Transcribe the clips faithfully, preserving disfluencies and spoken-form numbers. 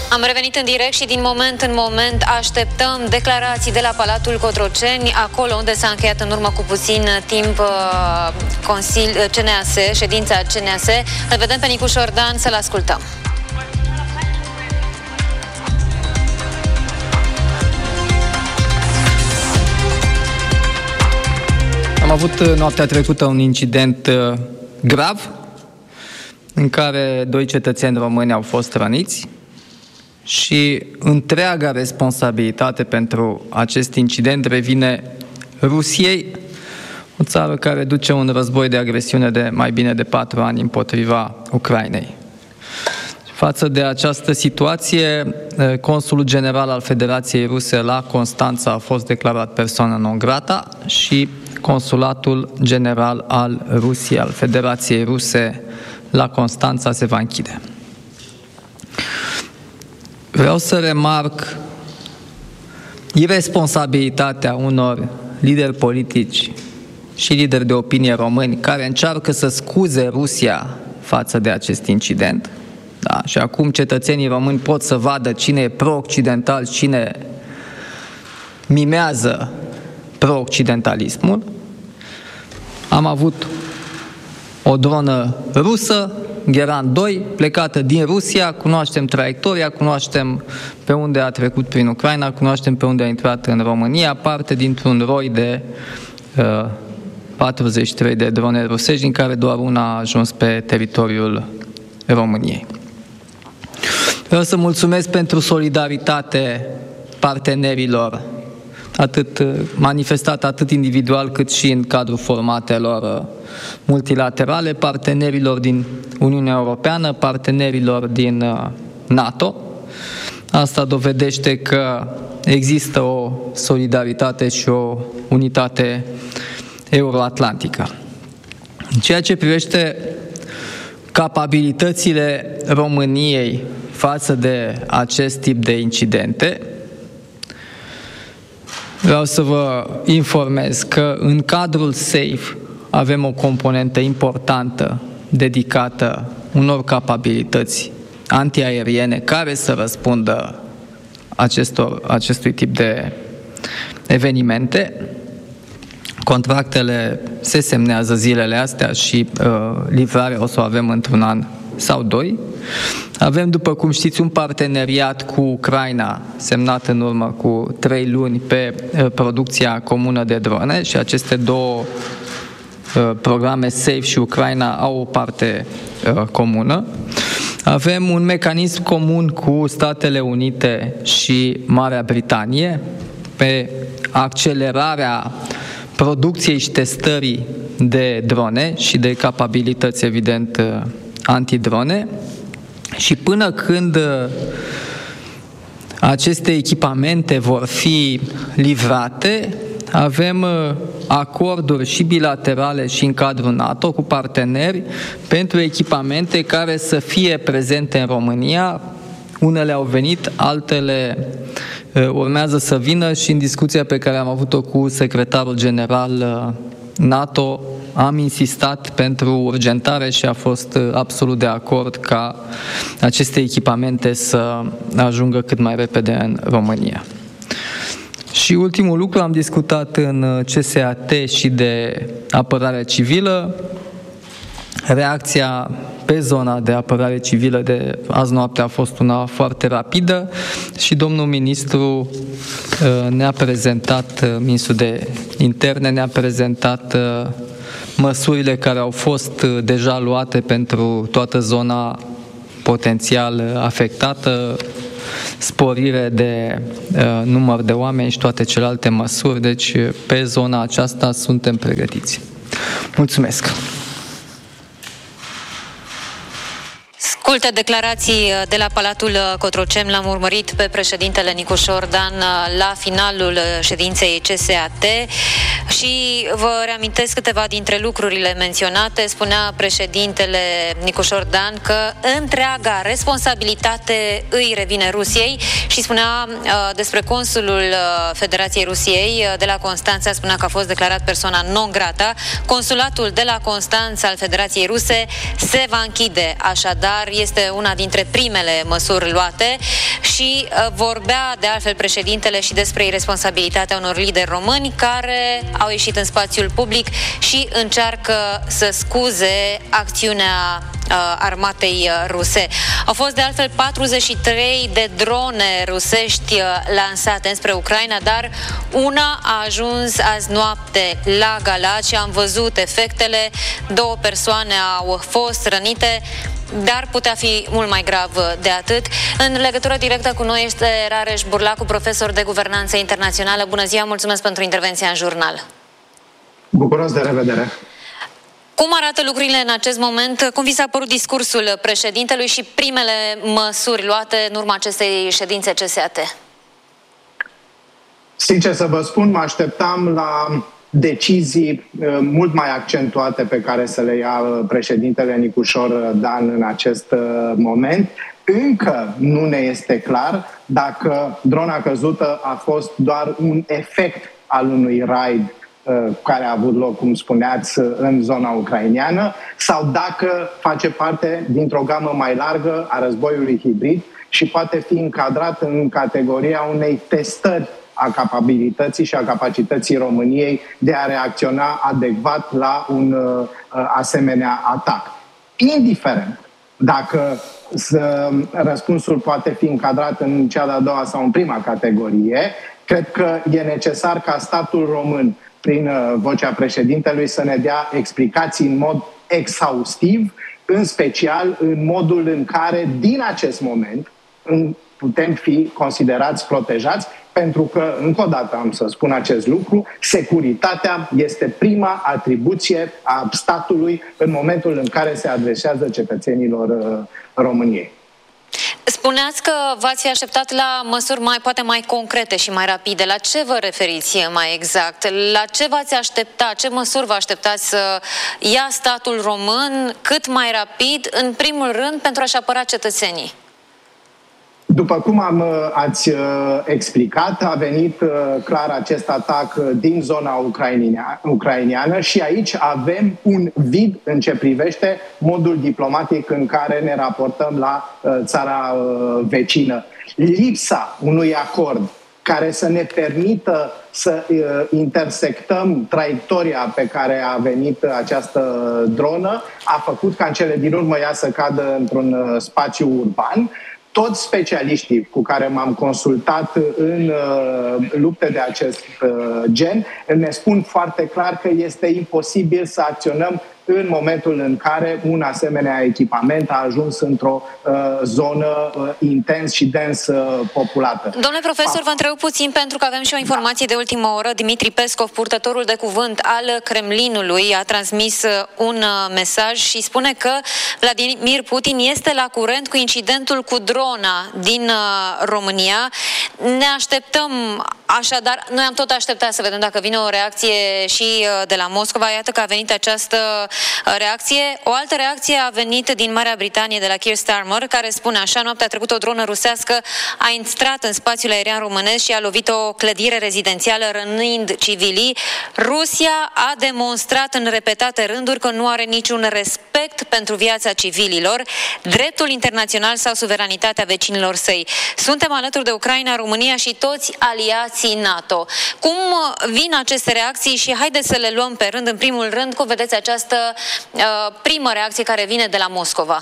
Am revenit în direct și din moment în moment așteptăm declarații de la Palatul Cotroceni, acolo unde s-a încheiat în urmă cu puțin timp uh, Consil, C N A S, ședința C N A S. Îl vedem pe Nicu Șordan, să-l ascultăm. Am avut noaptea trecută un incident uh, grav în care doi cetățeni români au fost răniți și întreaga responsabilitate pentru acest incident revine Rusiei, o țară care duce un război de agresiune de mai bine de patru ani împotriva Ucrainei. Față de această situație, consulul general al Federației Ruse la Constanța a fost declarat persoană non grata și consulatul general al Rusiei, al Federației Ruse la Constanța se va închide. Vreau să remarc irresponsabilitatea unor lideri politici și lideri de opinie români care încearcă să scuze Rusia față de acest incident. Da? Și acum cetățenii români pot să vadă cine e pro-occidental, cine mimează pro-occidentalismul. Am avut o dronă rusă, Gheran doi, plecată din Rusia, cunoaștem traiectoria, cunoaștem pe unde a trecut prin Ucraina, cunoaștem pe unde a intrat în România, parte dintr-un roi de uh, patruzeci și trei de drone rusești, din care doar una a ajuns pe teritoriul României. Vreau să mulțumesc pentru solidaritate partenerilor, atât manifestat atât individual cât și în cadrul formatelor multilaterale, partenerilor din Uniunea Europeană, partenerilor din NATO. Asta dovedește că există o solidaritate și o unitate euroatlantică. În ceea ce privește capabilitățile României față de acest tip de incidente, vreau să vă informez că în cadrul SAFE avem o componentă importantă dedicată unor capabilități antiaeriene care să răspundă acestor, acestui tip de evenimente. Contractele se semnează zilele astea și uh, livrarea o să o avem într-un an sau doi. Avem, după cum știți, un parteneriat cu Ucraina semnat în urmă cu trei luni pe uh, producția comună de drone și aceste două uh, programe SAFE și Ucraina au o parte uh, comună. Avem un mecanism comun cu Statele Unite și Marea Britanie pe accelerarea producției și testării de drone și de capabilități, evident, antidrone. Și până când aceste echipamente vor fi livrate, avem acorduri și bilaterale și în cadrul NATO cu parteneri pentru echipamente care să fie prezente în România. Unele au venit, altele urmează să vină și în discuția pe care am avut-o cu secretarul general NATO am insistat pentru urgentare și a fost absolut de acord ca aceste echipamente să ajungă cât mai repede în România. Și ultimul lucru, am discutat în C S A T și de apărare civilă. Reacția pe zona de apărare civilă de azi noapte a fost una foarte rapidă și domnul ministru ne-a prezentat, ministrul de interne ne-a prezentat măsurile care au fost deja luate pentru toată zona potențial afectată, sporire de uh, număr de oameni și toate celelalte măsuri. Deci pe zona aceasta suntem pregătiți. Mulțumesc! Ascultă declarații de la Palatul Cotroceni. L-am urmărit pe președintele Nicu Șordan la finalul ședinței C S A T și vă reamintesc câteva dintre lucrurile menționate. Spunea președintele Nicu Șordan că întreaga responsabilitate îi revine Rusiei și spunea uh, despre consulul Federației Rusiei de la Constanța, spunea că a fost declarat persoana non grata. Consulatul de la Constanța al Federației Ruse se va închide, așadar este este una dintre primele măsuri luate și vorbea de altfel președintele și despre irresponsabilitatea unor lideri români care au ieșit în spațiul public și încearcă să scuze acțiunea armatei ruse. Au fost de altfel patruzeci și trei de drone rusești lansate înspre Ucraina, dar una a ajuns azi noapte la Galați și am văzut efectele. Două persoane au fost rănite, dar putea fi mult mai grav de atât. În legătură directă cu noi este Rareș Burlacu, profesor de guvernanță internațională. Bună ziua, mulțumesc pentru intervenția în jurnal. Bucuros de revedere. Cum arată lucrurile în acest moment? Cum vi s-a părut discursul președintelui și primele măsuri luate în urma acestei ședințe C S A T? Sincer să vă spun, mă așteptam la decizii mult mai accentuate pe care să le ia președintele Nicușor Dan în acest moment. Încă nu ne este clar dacă drona căzută a fost doar un efect al unui raid care a avut loc, cum spuneați, în zona ucraineană, sau dacă face parte dintr-o gamă mai largă a războiului hibrid și poate fi încadrat în categoria unei testări a capabilității și a capacității României de a reacționa adecvat la un uh, asemenea atac. Indiferent dacă răspunsul poate fi încadrat în cea de-a doua sau în prima categorie, cred că e necesar ca statul român, prin vocea președintelui, să ne dea explicații în mod exhaustiv, în special în modul în care, din acest moment, putem fi considerați protejați, pentru că, încă o dată am să spun acest lucru, securitatea este prima atribuție a statului în momentul în care se adresează cetățenilor României. Spuneați că v-ați fi așteptat la măsuri mai, poate mai concrete și mai rapide. La ce vă referiți mai exact? La ce v-ați aștepta? Ce măsuri vă așteptați să ia statul român cât mai rapid, în primul rând, pentru a-și apăra cetățenii? După cum am, ați explicat, a venit clar acest atac din zona ucraineană și aici avem un vid în ce privește modul diplomatic în care ne raportăm la țara vecină. Lipsa unui acord care să ne permită să intersectăm traiectoria pe care a venit această dronă a făcut ca în cele din urmă ea să cadă într-un spațiu urban. Toți specialiștii cu care m-am consultat în uh, lupte de acest uh, gen ne spun foarte clar că este imposibil să acționăm în momentul în care un asemenea echipament a ajuns într-o uh, zonă uh, intens și dens uh, populată. Domnule profesor, vă întreb puțin pentru că avem și o informație de ultimă oră. Dimitri Peskov, purtătorul de cuvânt al Kremlinului, a transmis un mesaj și spune că Vladimir Putin este la curent cu incidentul cu drona din uh, România. Ne așteptăm, așadar, noi am tot așteptat să vedem dacă vine o reacție și uh, de la Moscova. Iată că a venit această reacție. O altă reacție a venit din Marea Britanie, de la Keir Starmer, care spune așa: noaptea trecută o dronă rusească a intrat în spațiul aerian românesc și a lovit o clădire rezidențială, rănind civilii. Rusia a demonstrat în repetate rânduri că nu are niciun respect pentru viața civililor, dreptul internațional sau suveranitatea vecinilor săi. Suntem alături de Ucraina, România și toți aliații NATO. Cum vin aceste reacții și haideți să le luăm pe rând. În primul rând, cum vedeți această uh, primă reacție care vine de la Moscova?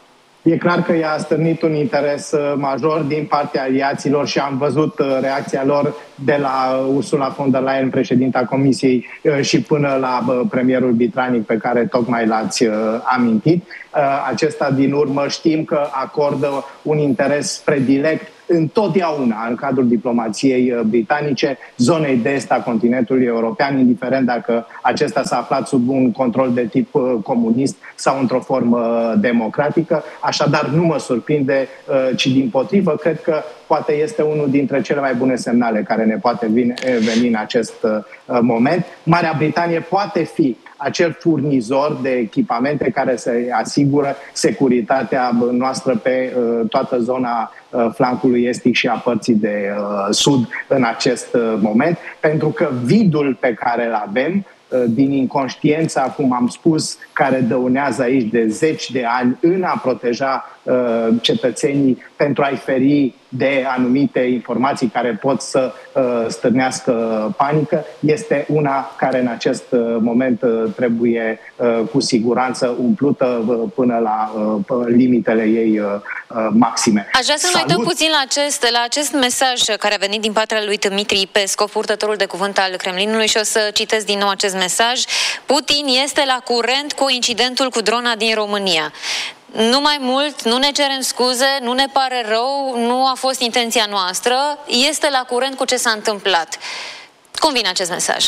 E clar că ea a stârnit un interes major din partea aliaților și am văzut reacția lor de la Ursula von der Leyen, președinta Comisiei, și până la premierul britanic pe care tocmai l-ați amintit. Acesta din urmă știm că acordă un interes predilect întotdeauna în cadrul diplomației britanice zonei de est a continentului european, indiferent dacă acesta s-a aflat sub un control de tip comunist sau într-o formă democratică. Așadar, nu mă surprinde, ci dimpotrivă, cred că poate este unul dintre cele mai bune semnale care ne poate veni, veni în acest moment. Marea Britanie poate fi acel furnizor de echipamente care să asigură securitatea noastră pe uh, toată zona uh, flancului estic și a părții de uh, sud în acest uh, moment, pentru că vidul pe care îl avem din inconștiența, cum am spus, care dăunează aici de zeci de ani în a proteja cetățenii pentru a-i feri de anumite informații care pot să stârnească panică, este una care în acest moment trebuie cu siguranță umplută până la limitele ei maxime. Aș vrea să ne uităm puțin la acest, la acest mesaj care a venit din partea lui Dmitri Peskov, purtătorul de cuvânt al Kremlinului, și o să citesc din nou acest mesaj. Putin este la curent cu incidentul cu drona din România. Nu mai mult, nu ne cerem scuze, nu ne pare rău, nu a fost intenția noastră, este la curent cu ce s-a întâmplat. Cum vine acest mesaj?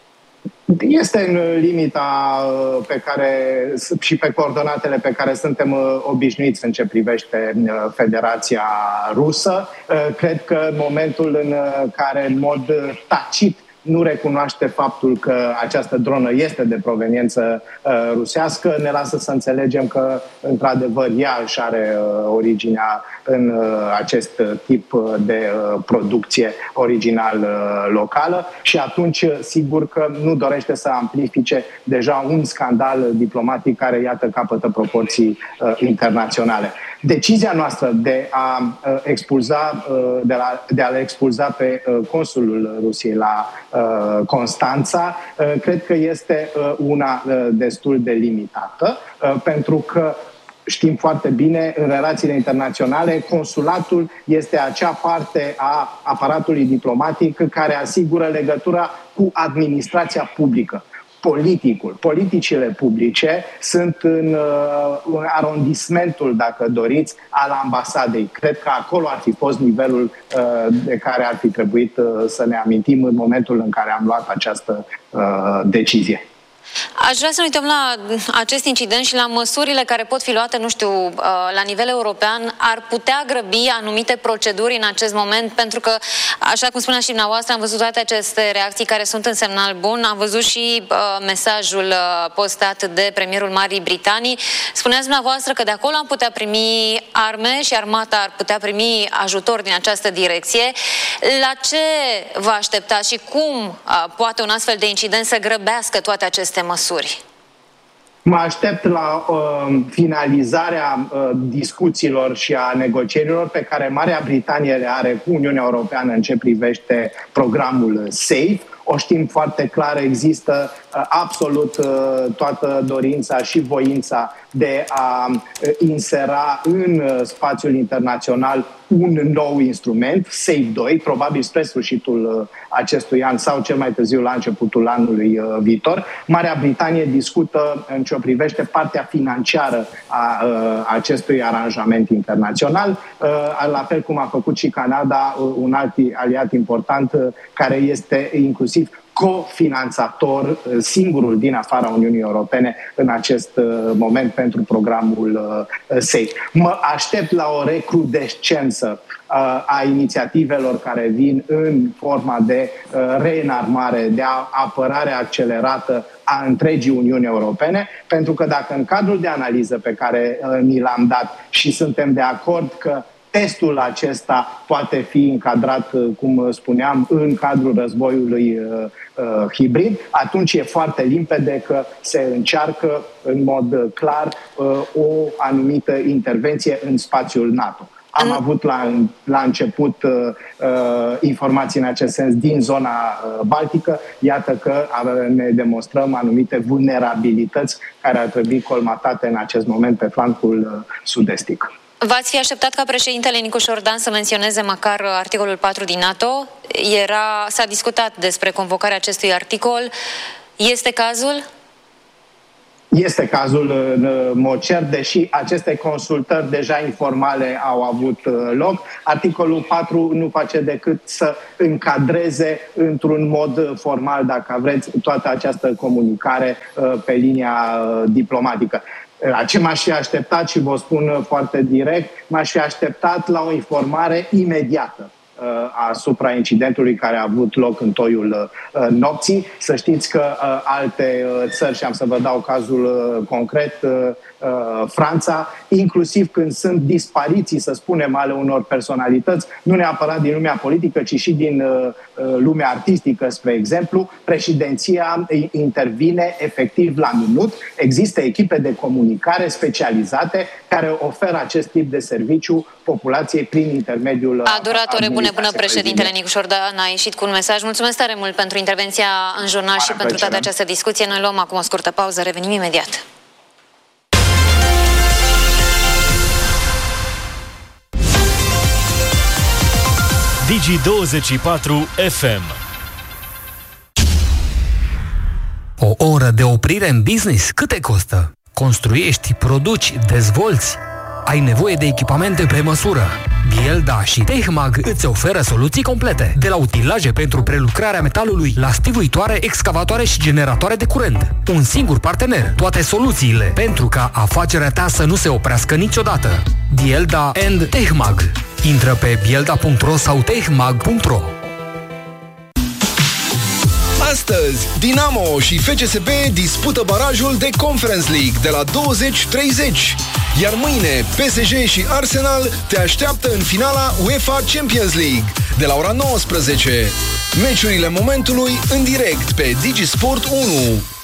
Este în limita pe care și pe coordonatele pe care suntem obișnuiți în ce privește Federația Rusă. Cred că în momentul în care în mod tacit nu recunoaște faptul că această dronă este de proveniență uh, rusească, ne lasă să înțelegem că, într-adevăr, ea își are uh, originea în uh, acest tip de uh, producție original uh, locală și atunci, sigur că nu dorește să amplifice deja un scandal diplomatic care, iată, capătă proporții uh, internaționale. Decizia noastră de a uh, expulza, uh, de, la, de a-l expulza pe uh, consulul Rusiei la uh, Constanța, uh, cred că este uh, una uh, destul de limitată, uh, pentru că știm foarte bine, în relațiile internaționale, consulatul este acea parte a aparatului diplomatic care asigură legătura cu administrația publică. Politicul, politicile publice sunt în uh, arondismentul, dacă doriți, al ambasadei. Cred că acolo ar fi fost nivelul uh, de care ar fi trebuit uh, să ne amintim în momentul în care am luat această uh, decizie. Aș vrea să ne uităm la acest incident și la măsurile care pot fi luate, nu știu, la nivel european. Ar putea grăbi anumite proceduri în acest moment, pentru că, așa cum spunea și dumneavoastră, am văzut toate aceste reacții care sunt în semnal bun. Am văzut și uh, mesajul postat de premierul Marii Britanii. Spuneați dumneavoastră că de acolo am putea primi arme și armata ar putea primi ajutor din această direcție. La ce vă așteptați și cum uh, poate un astfel de incident să grăbească toate aceste măsuri? Mă aștept la uh, finalizarea uh, discuțiilor și a negocierilor pe care Marea Britanie le are cu Uniunea Europeană în ce privește programul SAFE. O știm foarte clar, există uh, absolut uh, toată dorința și voința de a uh, insera în uh, spațiul internațional un nou instrument, SAFE doi, probabil spre sfârșitul uh, acestui an sau cel mai târziu la începutul anului uh, viitor. Marea Britanie discută în ce o privește partea financiară a uh, acestui aranjament internațional, uh, la fel cum a făcut și Canada, uh, un alt aliat important uh, care este inclusiv cofinanțator, singurul din afara Uniunii Europene în acest moment pentru programul SAFE. Mă aștept la o recrudescență a inițiativelor care vin în forma de reînarmare, de apărare accelerată a întregii Uniuni Europene, pentru că dacă în cadrul de analiză pe care ni l-am dat și suntem de acord că testul acesta poate fi încadrat, cum spuneam, în cadrul războiului uh, uh, hibrid, atunci e foarte limpede că se încearcă în mod clar uh, o anumită intervenție în spațiul NATO. Am avut la, la început uh, uh, informații în acest sens din zona uh, baltică. Iată că ne demonstrăm anumite vulnerabilități care ar trebui colmatate în acest moment pe flancul uh, sud-estic. V-ați fi așteptat ca președintele Nicușor Dan să menționeze măcar articolul patru din NATO? Era, s-a discutat despre convocarea acestui articol. Este cazul? Este cazul în mod cert, deși aceste consultări deja informale au avut loc. Articolul patru nu face decât să încadreze într-un mod formal, dacă vreți, toată această comunicare pe linia diplomatică. La ce m-aș fi așteptat, și vă spun foarte direct, m-aș fi așteptat la o informare imediată asupra incidentului care a avut loc în toiul nopții. Să știți că alte țări, și am să vă dau cazul concret, Franța, inclusiv când sunt dispariții, să spunem, ale unor personalități, nu neapărat din lumea politică, ci și din lumea artistică, spre exemplu, președinția intervine efectiv la minut. Există echipe de comunicare specializate care oferă acest tip de serviciu populației prin intermediul... A durat ore bune până președintele Nicu Șordan a ieșit cu un mesaj. Mulțumesc tare mult pentru intervenția în jurnal și pentru toată această discuție. Noi luăm acum o scurtă pauză, revenim imediat. Digi douăzeci și patru F M. O oră de oprire în business cât te costă? Construiești, produci, dezvolți? Ai nevoie de echipamente pe măsură. Bielda și Tehmag îți oferă soluții complete. De la utilaje pentru prelucrarea metalului, la stivuitoare, excavatoare și generatoare de curent. Un singur partener, toate soluțiile, pentru ca afacerea ta să nu se oprească niciodată. Bielda and Tehmag. Intră pe bielda punct ro sau tehmag punct ro. Astăzi, Dinamo și F C S B dispută barajul de Conference League de la douăzeci treizeci. Iar mâine, P S G și Arsenal te așteaptă în finala UEFA Champions League de la ora nouăsprezece. Meciurile momentului în direct pe Digi Sport unu.